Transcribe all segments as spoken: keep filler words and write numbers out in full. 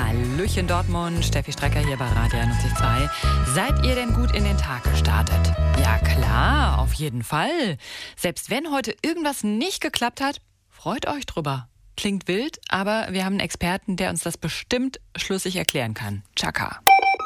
Hallöchen Dortmund, Steffi Strecker hier bei Radio einundneunzig Komma zwei. Seid ihr denn gut in den Tag gestartet? Ja klar, auf jeden Fall. Selbst wenn heute irgendwas nicht geklappt hat, freut euch drüber. Klingt wild, aber wir haben einen Experten, der uns das bestimmt schlüssig erklären kann. Chaka.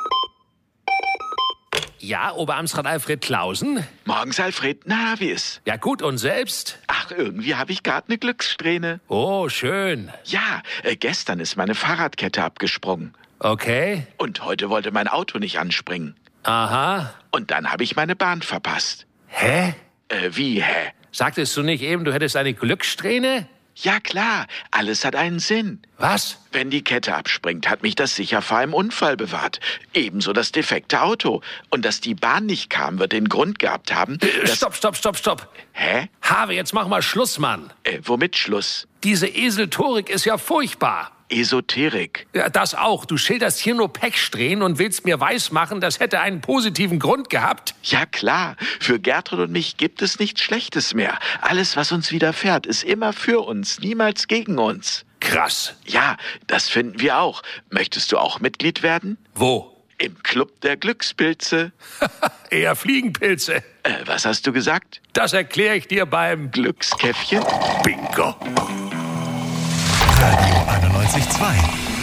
Ja, Oberamtsrat Alfred Klausen? Morgens, Alfred. Na, wie ist? Ja gut, und selbst? Ach, irgendwie habe ich gerade eine Glückssträhne. Oh, schön. Ja, äh, gestern ist meine Fahrradkette abgesprungen. Okay. Und heute wollte mein Auto nicht anspringen. Aha. Und dann habe ich meine Bahn verpasst. Hä? Äh, wie, hä? Sagtest du nicht eben, du hättest eine Glückssträhne? Ja klar, alles hat einen Sinn. Was? Wenn die Kette abspringt, hat mich das sicher vor einem Unfall bewahrt. Ebenso das defekte Auto. Und dass die Bahn nicht kam, wird den Grund gehabt haben, Äh, dass... stopp, stopp, stopp, stopp. Hä? Habe, jetzt mach mal Schluss, Mann. Äh, womit Schluss? Diese Eseltorik ist ja furchtbar. Esoterik. Ja, das auch. Du schilderst hier nur Pechsträhnen und willst mir weismachen, das hätte einen positiven Grund gehabt? Ja klar, für Gertrud und mich gibt es nichts Schlechtes mehr. Alles, was uns widerfährt, ist immer für uns, niemals gegen uns. Krass. Ja, das finden wir auch. Möchtest du auch Mitglied werden? Wo? Im Club der Glückspilze. Eher Fliegenpilze. Äh, was hast du gesagt? Das erkläre ich dir beim Glückskäffchen? Bingo. Radio einundneunzig Komma zwei